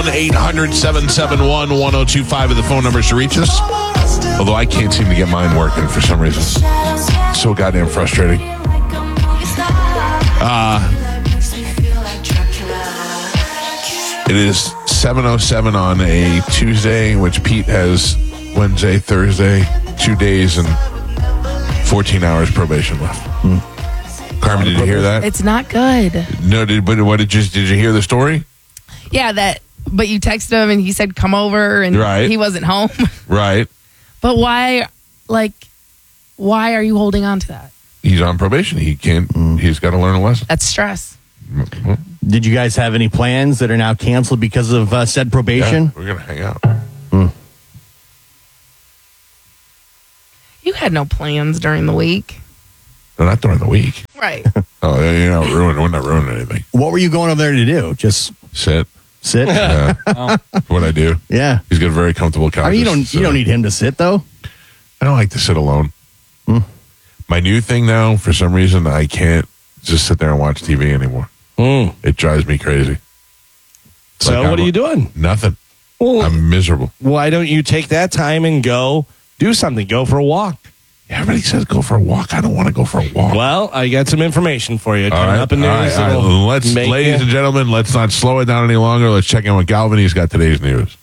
phone. 800-771-1025 are the phone numbers to reach us. Although I can't seem to get mine working for some reason. So goddamn frustrating. It is 7:07 on a Tuesday, in which Pete has Wednesday, Thursday, 2 days and 14 hours probation left. Carmen, did you hear that? It's not good. No, did you hear the story? Yeah, but you texted him and he said come over and he wasn't home. Right. But why are you holding on to that? He's on probation. He can't. He's got to learn a lesson. That's stress. Did you guys have any plans that are now canceled because of said probation? Yeah, we're gonna hang out. You had no plans during the week. No, not during the week. Right. Oh, we're not ruining anything. What were you going over there to do? Just sit. Yeah. What I do. Yeah. He's got a very comfortable couch. I mean, you don't need him to sit though. I don't like to sit alone. My new thing now, for some reason, I can't just sit there and watch TV anymore. It drives me crazy. So what are you doing? Nothing. Well, I'm miserable. Why don't you take that time and go do something? Go for a walk. Yeah, everybody says go for a walk. I don't want to go for a walk. Well, I got some information for you. Coming up in news. All right. Ladies and gentlemen, let's not slow it down any longer. Let's check in with Galvin. He's got today's news.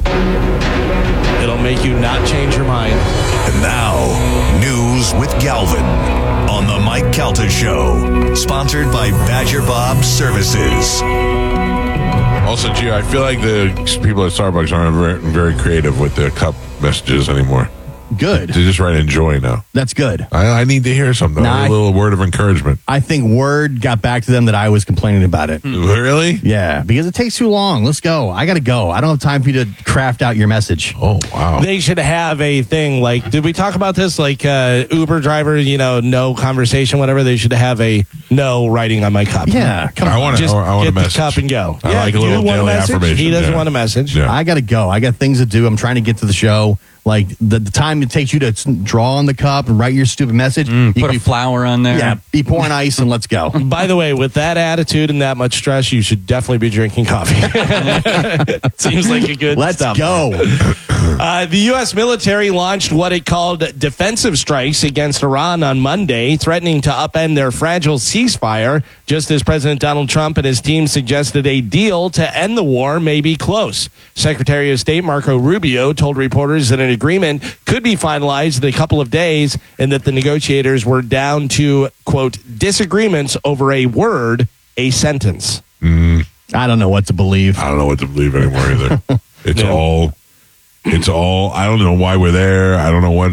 It'll make you not change your mind. And now, News with Galvin on the Mike Calta Show. Sponsored by Badger Bob Services. Also, Gio, I feel like the people at Starbucks aren't very creative with their cup messages anymore. Good. They just write enjoy now. That's good. I need to hear something. A little word of encouragement. I think word got back to them that I was complaining about it. Really? Yeah, because it takes too long. Let's go. I got to go. I don't have time for you to craft out your message. Oh, wow. They should have a thing like, did we talk about this? Like Uber driver, no conversation, whatever. They should have a no writing on my cup. Yeah, come on. I want Just a get message. the cup and go. I like a little daily affirmation. He doesn't want a message. Yeah. I got to go. I got things to do. I'm trying to get to the show. Like the time it takes you to draw on the cup and write your stupid message. You Put a flower on there. Yeah, be pouring ice and let's go. By the way, with that attitude and that much stress, you should definitely be drinking coffee. Seems like a good Let's stuff. go. The U.S. military launched what it called defensive strikes against Iran on Monday, threatening to upend their fragile ceasefire, just as President Donald Trump and his team suggested a deal to end the war may be close. Secretary of State Marco Rubio told reporters that an agreement could be finalized in a couple of days and that the negotiators were down to, quote, disagreements over a word, a sentence. I don't know what to believe. I don't know what to believe anymore either. It's all. I don't know why we're there. I don't know what.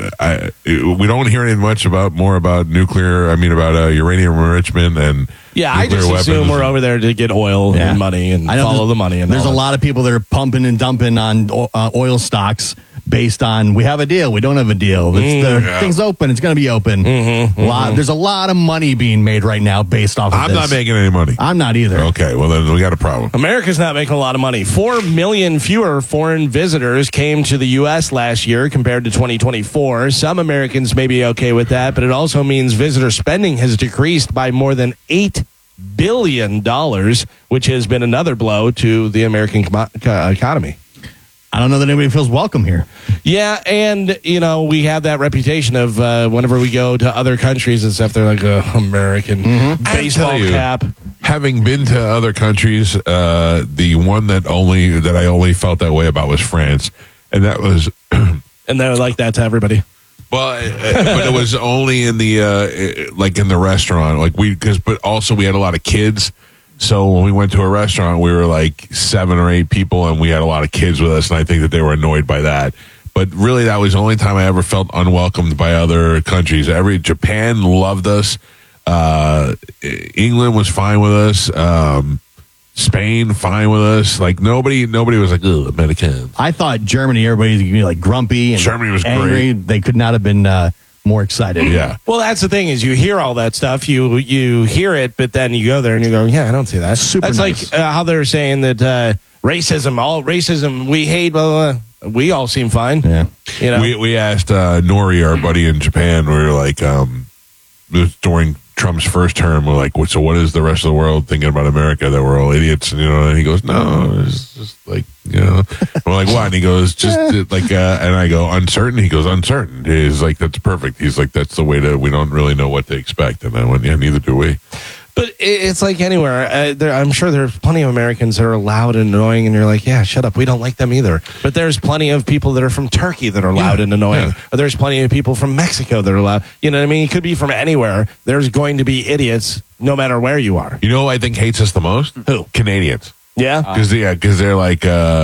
We don't hear anything much about nuclear. I mean, about uranium enrichment and I just assume we're over there to get oil and money and follow the money. And there's a lot of people that are pumping and dumping on oil stocks based on we have a deal, we don't have a deal. Things open, it's going to be open. There's a lot of money being made right now based off of I'm this. not making any money. I'm not either. Okay, well then we got a problem. America's not making a lot of money. 4 million fewer foreign visitors came to the U.S. last year compared to 2024. Some Americans may be okay with that, but it also means visitor spending has decreased by more than $8 billion, which has been another blow to the American economy. I don't know that anybody feels welcome here. Yeah, and, we have that reputation of whenever we go to other countries and stuff, they're like, American baseball cap. Having been to other countries, the one that I only felt that way about was France. And that was... and they're like that to everybody. Well, but it was only in the, in the restaurant. But also we had a lot of kids. So when we went to a restaurant, we were like 7 or 8 people, and we had a lot of kids with us, and I think that they were annoyed by that. But really, that was the only time I ever felt unwelcomed by other countries. Japan loved us. England was fine with us. Spain, fine with us. Like nobody was like, ugh, Americans. I thought Germany, everybody's gonna be like grumpy and Germany was angry. great. They could not have been more excited. Yeah. Well, that's the thing is you hear all that stuff, you hear it, but then you go there and you go, yeah, I don't see that. That's nice. like how they're saying that racism, we hate, blah, blah, blah. We all seem fine. Yeah. We asked Nori, our buddy in Japan, we were like, during Trump's first term, we're like, so what is the rest of the world thinking about America, that we're all idiots? And he goes, no, it's just like, We're like, what? And he goes, just like, and I go, uncertain. He goes, uncertain. He's like, that's perfect. He's like, that's the way we don't really know what to expect. And I went, yeah, neither do we. But it's like anywhere. I'm sure there's plenty of Americans that are loud and annoying, and you're like, yeah, shut up. We don't like them either. But there's plenty of people that are from Turkey that are loud and annoying. Yeah. Or there's plenty of people from Mexico that are loud. You know what I mean? It could be from anywhere. There's going to be idiots no matter where you are. You know who I think hates us the most? Who? Canadians. Yeah? Because they're like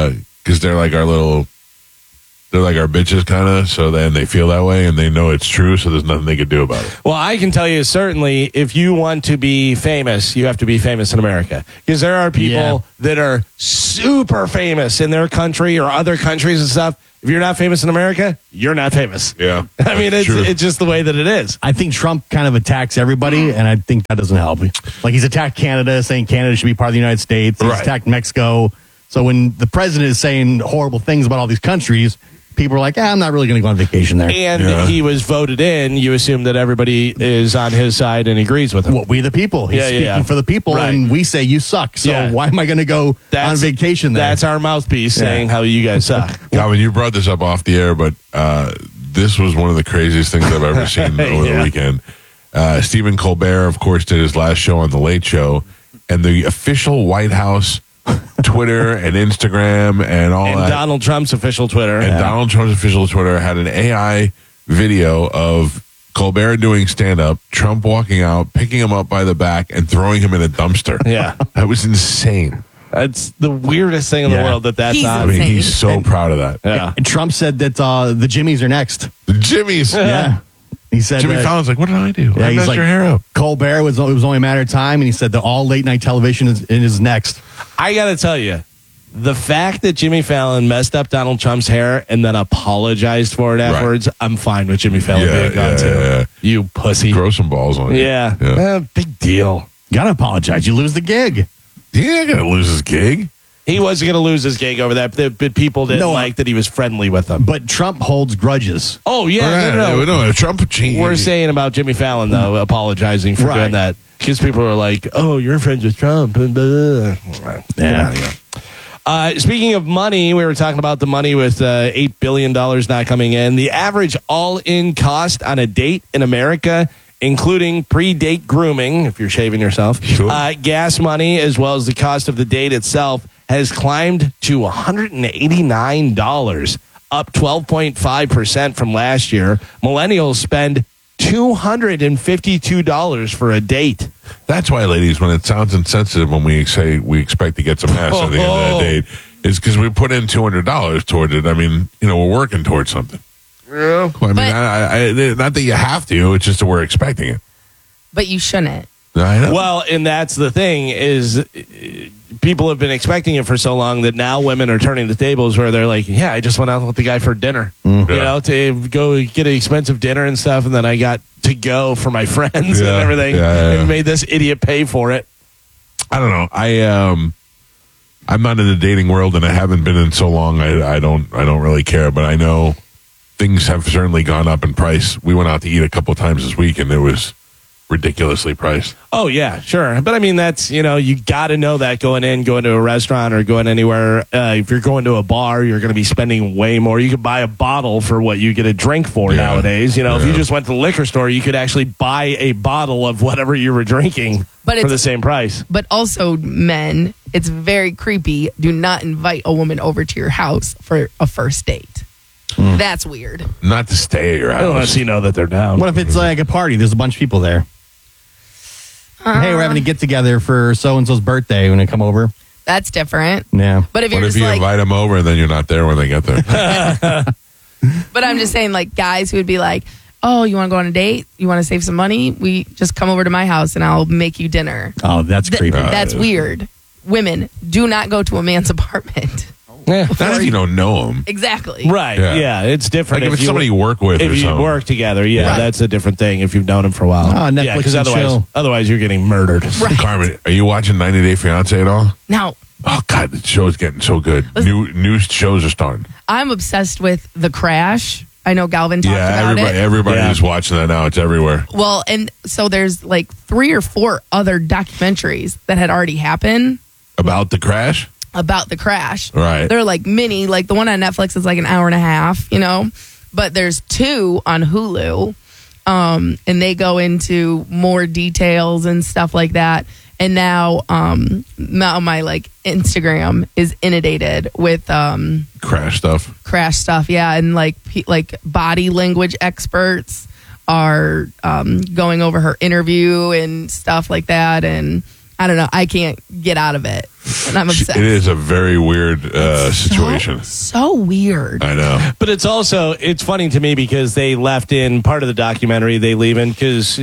our little... They're like our bitches, kind of. So then they feel that way, and they know it's true. So there's nothing they could do about it. Well, I can tell you certainly, if you want to be famous, you have to be famous in America, because there are people that are super famous in their country or other countries and stuff. If you're not famous in America, you're not famous. Yeah, I mean, it's just the way that it is. I think Trump kind of attacks everybody, and I think that doesn't help. Like, he's attacked Canada, saying Canada should be part of the United States. He's attacked Mexico. So when the president is saying horrible things about all these countries, people are like, I'm not really going to go on vacation there. And he was voted in. You assume that everybody is on his side and agrees with him. Well, we the people. He's speaking for the people, and we say you suck. So why am I going to go on vacation there? That's our mouthpiece saying how you guys suck. Calvin, you brought this up off the air, but this was one of the craziest things I've ever seen over the weekend. Stephen Colbert, of course, did his last show on The Late Show, and the official White House Twitter and Instagram and all that. Donald Trump's official Twitter. And Donald Trump's official Twitter had an AI video of Colbert doing stand-up, Trump walking out, picking him up by the back, and throwing him in a dumpster. Yeah. That was insane. That's the weirdest thing in the world that's He's on. I mean, he's so proud of that. Yeah. And Trump said that the Jimmys are next. The Jimmys. Yeah. He said Jimmy Fallon's like, what did I do? Yeah, I he's messed like, your hair up. Colbert it was only a matter of time, and he said that all late night television is next. I got to tell you, the fact that Jimmy Fallon messed up Donald Trump's hair and then apologized for it afterwards, I'm fine with Jimmy Fallon being gone too. Yeah. You pussy. Grow some balls on you. Yeah. Big deal. Gotta apologize. You lose the gig. He ain't going to lose his gig. He was going to lose his gig over that, but people didn't like that he was friendly with them. But Trump holds grudges. Oh, yeah. No, Trump. We're saying about Jimmy Fallon, though, apologizing for doing that. Because people are like, oh, you're friends with Trump. Yeah. Speaking of money, we were talking about the money with $8 billion not coming in. The average all-in cost on a date in America, including pre-date grooming, if you're shaving yourself, gas money, as well as the cost of the date itself, has climbed to $189, up 12.5% from last year. Millennials spend $252 for a date. That's why, ladies, when it sounds insensitive when we say we expect to get some ass at the end of that date, is because we put in $200 toward it. I mean, we're working towards something. Yeah. I mean, I not that you have to, it's just that we're expecting it. But you shouldn't. I know. Well, and that's the thing is people have been expecting it for so long that now women are turning the tables where they're like, yeah, I just went out with the guy for dinner, to go get an expensive dinner and stuff. And then I got to go for my friends and everything and made this idiot pay for it. I don't know. I'm not in the dating world and I haven't been in so long. I don't really care, but I know things have certainly gone up in price. We went out to eat a couple times this week and it was ridiculously priced. Oh, yeah, sure. But I mean, that's, you got to know that going to a restaurant or going anywhere. If you're going to a bar, you're going to be spending way more. You could buy a bottle for what you get a drink for nowadays. If you just went to the liquor store, you could actually buy a bottle of whatever you were drinking for the same price. But also, men, it's very creepy. Do not invite a woman over to your house for a first date. That's weird. Not to stay at your house. Unless you know that they're down. What if it's like a party? There's a bunch of people there. Hey, we're having a get-together for so-and-so's birthday when they come over. That's different. Yeah. But if what if you invite them over and then you're not there when they get there? But I'm just saying, like, guys who would be like, oh, you want to go on a date? You want to save some money? We just come over to my house and I'll make you dinner. Oh, that's creepy. That's weird. Women, do not go to a man's apartment. Yeah. Not if you don't know them. Exactly. Right. Yeah, it's different. Like if it's somebody you work with if or you something. work together, that's a different thing if you've known him for a while. Oh, Netflix and chill. Otherwise you're getting murdered. Right. Carmen, are you watching 90 Day Fiancé at all? No. Oh, God, the show's getting so good. New shows are starting. I'm obsessed with The Crash. I know Galvin talked about it. Everybody is watching that now. It's everywhere. Well, and so there's like 3 or 4 other documentaries that had already happened. About the crash? about the crash. Right. They're like mini, like the one on Netflix is like an hour and a half, but there's 2 on Hulu. And they go into more details and stuff like that. And now my like Instagram is inundated with Crash stuff. Yeah, and like body language experts are going over her interview and stuff like that. And I don't know, I can't get out of it, and I'm obsessed. It is a very weird situation. So weird. I know, but it's funny to me because they left in part of the documentary. They leave in because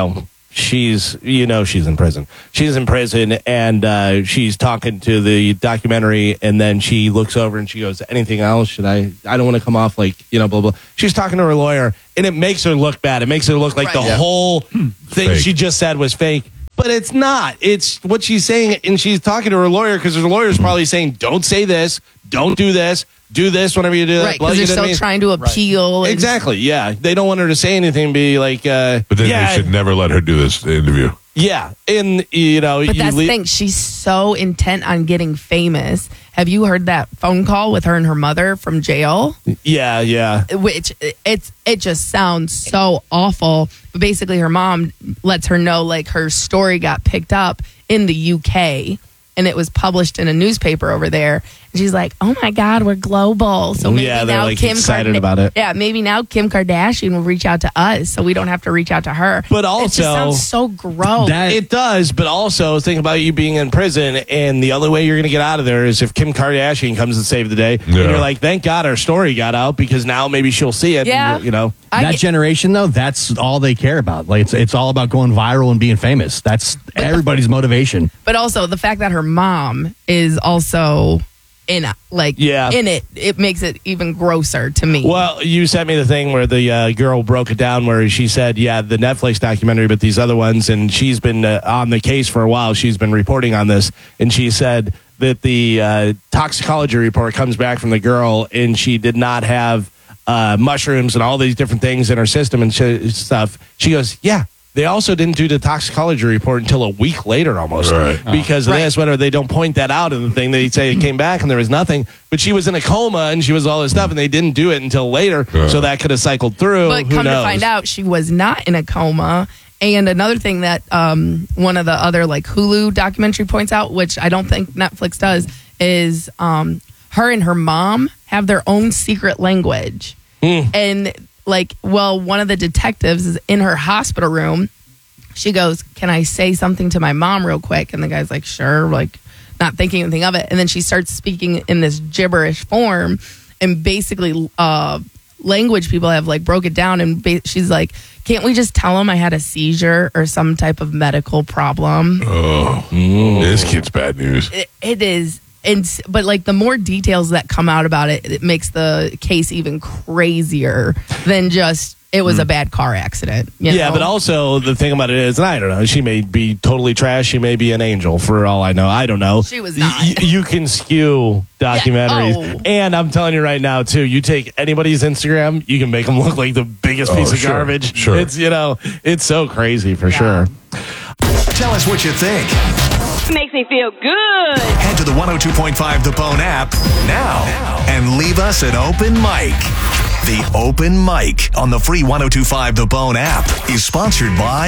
she's in prison. She's in prison, and she's talking to the documentary, and then she looks over and she goes, "Anything else? Should I don't want to come off like blah blah." She's talking to her lawyer, and it makes her look bad. It makes her look like the whole thing Fake. she just said was fake. But it's not. It's what she's saying, and she's talking to her lawyer because her lawyer's probably saying, "Don't say this. Don't do this. Do this whenever you do that." Right, because they're still trying to appeal. Right. Exactly, yeah. They don't want her to say anything, be like... but then they should never let her do this interview. Yeah, and, But that's the thing. She's so intent on getting famous. Have you heard that phone call with her and her mother from jail? Yeah. Which, it just sounds so awful. But basically, her mom lets her know, like, her story got picked up in the UK. And it was published in a newspaper over there. And she's like, "Oh my God, we're global." So maybe they're now like Kim excited about it. Yeah, maybe now Kim Kardashian will reach out to us, so we don't have to reach out to her. But also, it just sounds so gross. It does. But also, think about you being in prison, and the only way you're going to get out of there is if Kim Kardashian comes and save the day. Yeah. And you're like, "Thank God our story got out because now maybe she'll see it." Yeah. And, that generation, though, that's all they care about. Like it's all about going viral and being famous. That's everybody's motivation. But also the fact that her mom is also in it, it makes it even grosser to me. Well, you sent me the thing where the girl broke it down where she said, the Netflix documentary, but these other ones, and she's been on the case for a while. She's been reporting on this, and she said that the toxicology report comes back from the girl, and she did not have mushrooms and all these different things in her system and stuff. She goes, they also didn't do the toxicology report until a week later almost. Right. Because of this, whether they don't point that out in the thing, they say it came back and there was nothing. But she was in a coma and she was all this stuff and they didn't do it until later. So that could have cycled through. But Who come knows? to find out, she was not in a coma. And another thing that one of the other like Hulu documentary points out, which I don't think Netflix does, is her and her mom have their own secret language. And one of the detectives is in her hospital room. She goes, "Can I say something to my mom real quick?" And the guy's like, "Sure," like not thinking anything of it. And then she starts speaking in this gibberish form, and basically language people have like broke it down. And she's like, "Can't we just tell him I had a seizure or some type of medical problem?" Oh, this kid's bad news. It is. But like the more details that come out about it, it makes the case even crazier than just it was a bad car accident. You know? But also the thing about it is, and I don't know, she may be totally trash. She may be an angel for all I know. I don't know. She was not. You can skew documentaries. Yeah. Oh. And I'm telling you right now, too, you take anybody's Instagram, you can make them look like the biggest piece of garbage. Sure. It's, it's so crazy for sure. Tell us what you think. Makes me feel good. Head to the 102.5 The Bone app now and leave us an open mic. The Open Mic on the free 102.5 The Bone app is sponsored by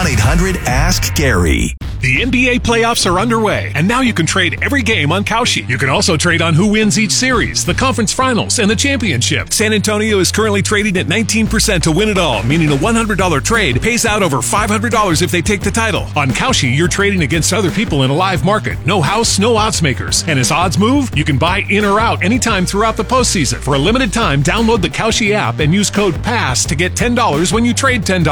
1-800-ASK-GARY. The NBA playoffs are underway, and now you can trade every game on Kalshi. You can also trade on who wins each series, the conference finals, and the championship. San Antonio is currently trading at 19% to win it all, meaning a $100 trade pays out over $500 if they take the title. On Kalshi, you're trading against other people in a live market. No house, no odds makers. And as odds move, you can buy in or out anytime throughout the postseason. For a limited time, download the Kalshi app and use code PASS to get $10 when you trade $10.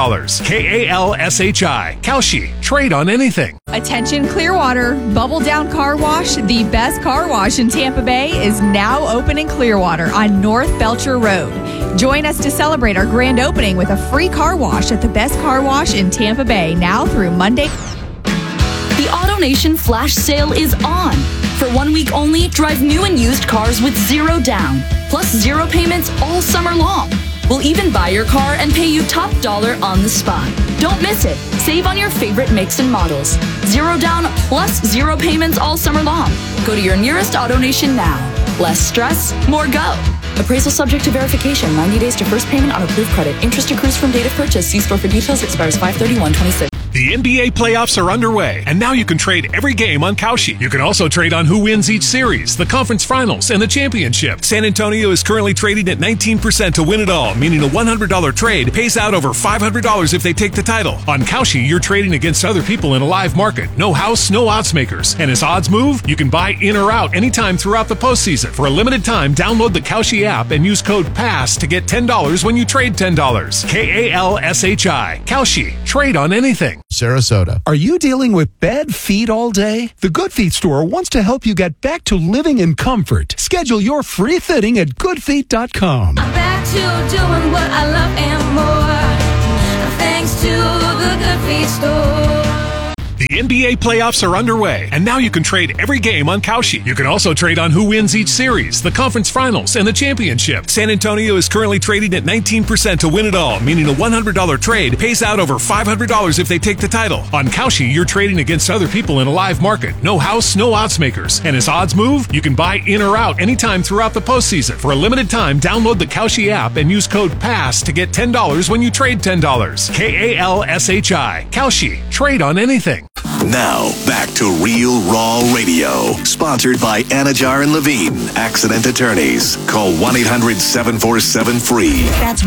Kalshi. Kalshi. Trade on anything. Attention Clearwater, Bubble Down Car Wash, the best car wash in Tampa Bay, is now open in Clearwater on North Belcher Road. Join us to celebrate our grand opening with a free car wash at the best car wash in Tampa Bay, now through Monday. The AutoNation Flash Sale is on. For 1 week only, drive new and used cars with 0 down, plus 0 payments all summer long. We'll even buy your car and pay you top dollar on the spot. Don't miss it. Save on your favorite makes and models. 0 down plus 0 payments all summer long. Go to your nearest AutoNation now. Less stress, more go. Appraisal subject to verification. 90 days to first payment on approved credit. Interest accrues from date of purchase. See store for details. Expires 5/31/26. The NBA playoffs are underway, and now you can trade every game on Kalshi. You can also trade on who wins each series, the conference finals, and the championship. San Antonio is currently trading at 19% to win it all, meaning a $100 trade pays out over $500 if they take the title. On Kalshi, you're trading against other people in a live market. No house, no odds makers. And as odds move, you can buy in or out anytime throughout the postseason. For a limited time, download the Kalshi app and use code PASS to get $10 when you trade $10. KALSHI. Kalshi. Trade on anything. Sarasota. Are you dealing with bad feet all day? The Good Feet store wants to help you get back to living in comfort. Schedule your free fitting at goodfeet.com. I'm back to doing what I love and more. Thanks to the Good Feet store. The NBA playoffs are underway, and now you can trade every game on Kalshi. You can also trade on who wins each series, the conference finals, and the championship. San Antonio is currently trading at 19% to win it all, meaning a $100 trade pays out over $500 if they take the title. On Kalshi, you're trading against other people in a live market. No house, no odds makers. And as odds move, you can buy in or out anytime throughout the postseason. For a limited time, download the Kalshi app and use code PASS to get $10 when you trade $10. KALSHI. Kalshi. Trade on anything. Now, back to Real Raw Radio. Sponsored by Anajar and Levine, accident attorneys. Call 1-800-747-FREE. That's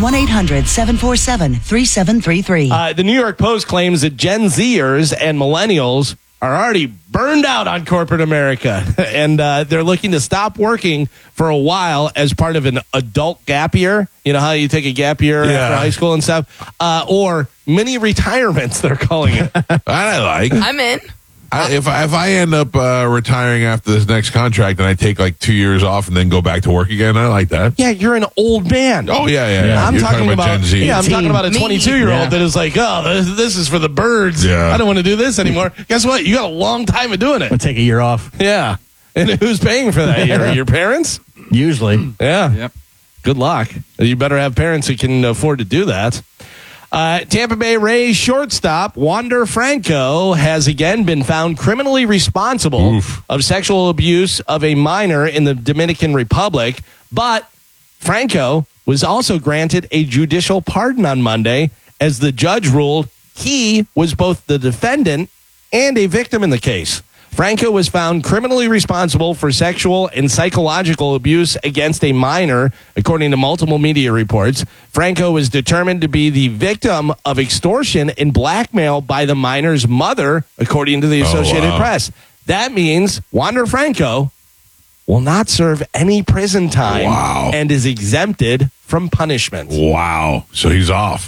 1-800-747-3733. The New York Post claims that Gen Zers and millennials are already burned out on corporate America, and they're looking to stop working for a while as part of an adult gap year. You know how you take a gap year after high school and stuff? Or mini retirements, they're calling it. I'm in. If I end up retiring after this next contract and I take like 2 years off and then go back to work again, I like that. Yeah, you're an old man. Oh, yeah. I'm talking about Gen Z. Yeah, I'm talking about a 22-year-old that is like, oh, this is for the birds. Yeah. I don't want to do this anymore. Guess what? You got a long time of doing it. I'll take a year off. Yeah. And who's paying for that year? Your parents? Usually. Yeah. Yep. Good luck. You better have parents who can afford to do that. Tampa Bay Rays shortstop Wander Franco has again been found criminally responsible of sexual abuse of a minor in the Dominican Republic. But Franco was also granted a judicial pardon on Monday as the judge ruled he was both the defendant and a victim in the case. Franco was found criminally responsible for sexual and psychological abuse against a minor, according to multiple media reports. Franco was determined to be the victim of extortion and blackmail by the minor's mother, according to the Associated Press. That means Wander Franco will not serve any prison time and is exempted from punishment. Wow. So he's off.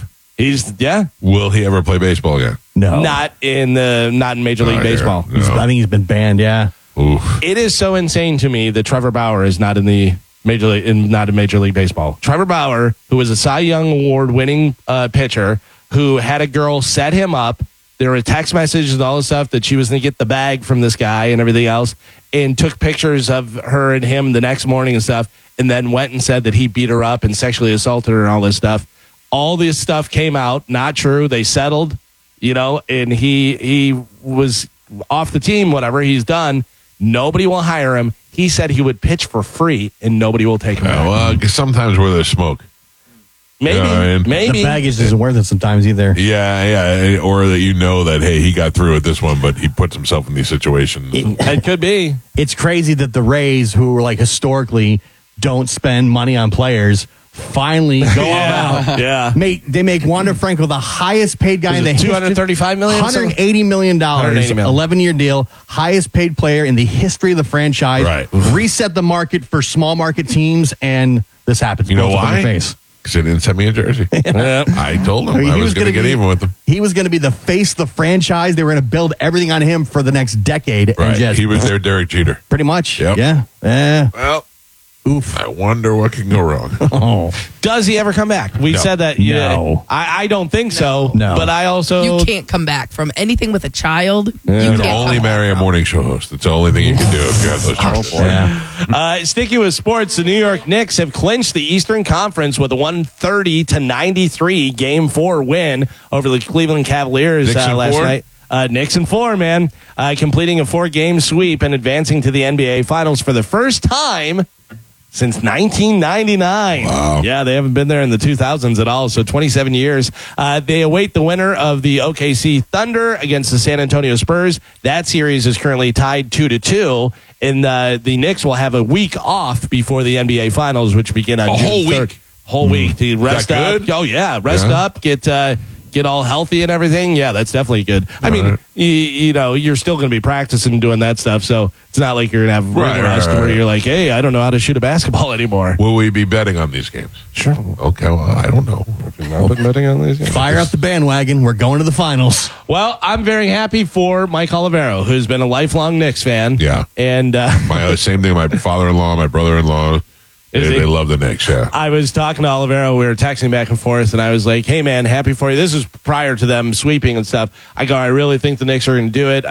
Will he ever play baseball again? No. Not in Major League Baseball. No. I think he's been banned, Oof. It is so insane to me that Trevor Bauer is not in the Major League Baseball. Trevor Bauer, who was a Cy Young Award winning pitcher, who had a girl set him up. There were text messages and all this stuff that she was going to get the bag from this guy and everything else, and took pictures of her and him the next morning and stuff, and then went and said that he beat her up and sexually assaulted her and all this stuff. All this stuff came out, not true. They settled, and he was off the team, whatever. He's done. Nobody will hire him. He said he would pitch for free, and nobody will take him back. Well, sometimes where there's smoke. Maybe. The baggage isn't worth it sometimes either. Yeah. Or that, hey, he got through with this one, but he puts himself in these situations. It could be. It's crazy that the Rays, who were historically don't spend money on players, finally go all out. Yeah. They make Wander Franco the highest paid guy in the history. $235 million? $180 million. 11-year deal. Highest paid player in the history of the franchise. Right. Reset the market for small market teams, and this happens. You know why? Face. Because they didn't send me a jersey. I told him I was going to get even with them. He was going to be the face of the franchise. They were going to build everything on him for the next decade. Right. And He was their Derek Jeter. Pretty much. Yep. Yeah. Well, Oof. I wonder what can go wrong. Oh. Does he ever come back? We No. said that. No. I don't think so. No. But I also. You can't come back from anything with a child. You You can can't only come marry a back. morning show host. That's the only thing you can do if you have those choices. Sticking with sports, the New York Knicks have clinched the Eastern Conference with a 130-93 Game 4 win over the Cleveland Cavaliers Knicks in last 4? night. Knicks in 4, man. Completing a 4-game sweep and advancing to the NBA Finals for the first time since 1999. Wow. Yeah, they haven't been there in the 2000s at all, so 27 years. They await the winner of the OKC Thunder against the San Antonio Spurs. That series is currently tied 2-2, and the Knicks will have a week off before the NBA Finals, which begin on A June whole 3rd. week? Whole week to rest that up. good? Oh, yeah, rest Yeah. up, get all healthy and everything. Yeah, that's definitely good. I mean, right. you know, you're still going to be practicing and doing that stuff, so it's not like you're going to have Right, rest right, where right. you're like, hey, I don't know how to shoot a basketball anymore. Will we be betting on these games? Sure. Okay, well, I don't know. Have you not been betting on these games? Fire up the bandwagon. We're going to the finals. Well, I'm very happy for Mike Olivero, who's been a lifelong Knicks fan. Yeah. And My same thing. My father-in-law, my brother-in-law, Is he? they love the Knicks. Yeah. I was talking to Olivero. We were texting back and forth, and I was like, hey, man, happy for you. This is prior to them sweeping and stuff. I go, I really think the Knicks are going to do it.